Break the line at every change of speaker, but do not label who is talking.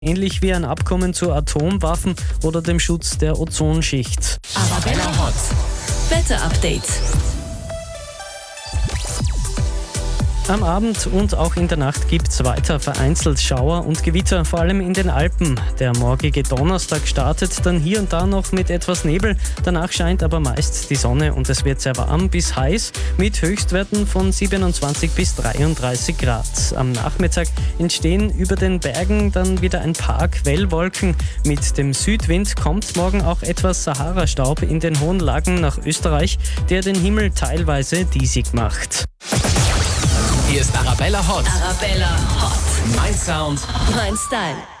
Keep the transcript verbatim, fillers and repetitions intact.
ähnlich wie ein Abkommen zu Atomwaffen oder dem Schutz der Ozonschicht.
Arabella Hot. Wetter-Update.
Am Abend und auch in der Nacht gibt es weiter vereinzelt Schauer und Gewitter, vor allem in den Alpen. Der morgige Donnerstag startet dann hier und da noch mit etwas Nebel. Danach scheint aber meist die Sonne und es wird sehr warm bis heiß mit Höchstwerten von siebenundzwanzig bis dreiunddreißig Grad. Am Nachmittag entstehen über den Bergen dann wieder ein paar Quellwolken. Mit dem Südwind kommt morgen auch etwas Sahara-Staub in den hohen Lagen nach Österreich, der den Himmel teilweise diesig macht.
Hier ist Arabella Hot.
Arabella Hot.
Mein Sound.
Mein Style.